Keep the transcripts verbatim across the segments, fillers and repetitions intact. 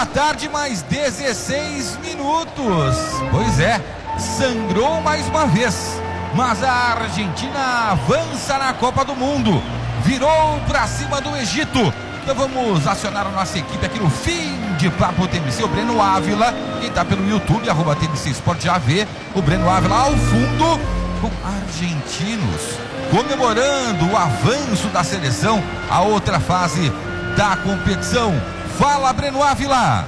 tarde, mais dezesseis minutos. Pois é, sangrou mais uma vez, mas a Argentina avança na Copa do Mundo, virou pra cima do Egito. Então vamos acionar a nossa equipe aqui no fim de Papo T M C, o Breno Ávila, quem tá pelo YouTube, arroba T M C Sport, já vê o Breno Ávila ao fundo, com argentinos comemorando o avanço da seleção à outra fase da competição. Fala, Breno Ávila.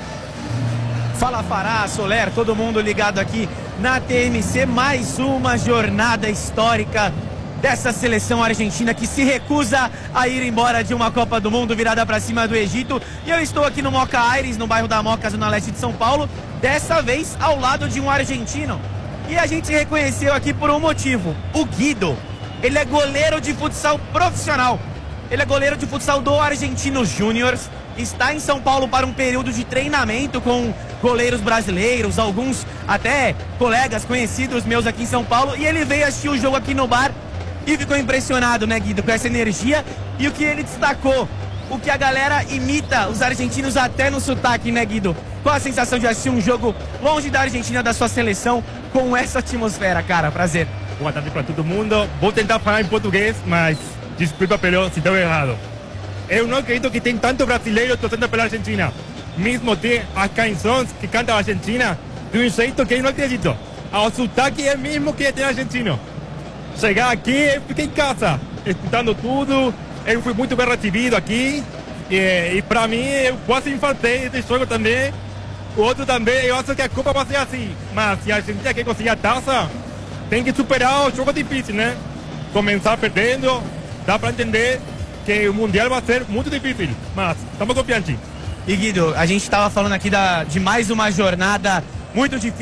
Fala, Fará, Soler, todo mundo ligado aqui na T M C. Mais uma jornada histórica dessa seleção argentina que se recusa a ir embora de uma Copa do Mundo virada para cima do Egito. E eu estou aqui no Moca Aires, no bairro da Moca, zona leste de São Paulo, dessa vez ao lado de um argentino. E a gente reconheceu aqui por um motivo: o Guido. Ele é goleiro de futsal profissional. Ele é goleiro de futsal do Argentinos Júniors. Está em São Paulo para um período de treinamento com goleiros brasileiros, alguns até colegas conhecidos meus aqui em São Paulo. E ele veio assistir o jogo aqui no bar e ficou impressionado, né, Guido, com essa energia. E o que ele destacou, o que a galera imita os argentinos até no sotaque, né, Guido? Qual a sensação de assistir um jogo longe da Argentina, da sua seleção, com essa atmosfera, cara? Prazer. Boa tarde para todo mundo. Vou tentar falar em português, mas desculpa pelo se estou errado. Eu não acredito que tem tanto brasileiro torcendo pela Argentina. Mesmo tem as canções que canta a Argentina de um jeito que eu não acredito. O sotaque é mesmo que tem argentino. Chegar aqui, eu fiquei em casa, escutando tudo. Eu fui muito bem recebido aqui. E, e para mim, eu quase infartei esse jogo também. O outro também, eu acho que a Copa vai ser assim. Mas se a Argentina quer conseguir a taça, tem que superar o jogo difícil, né? Começar perdendo, dá para entender que o Mundial vai ser muito difícil, mas estamos confiantes. E Guido, a gente estava falando aqui da, de mais uma jornada muito difícil.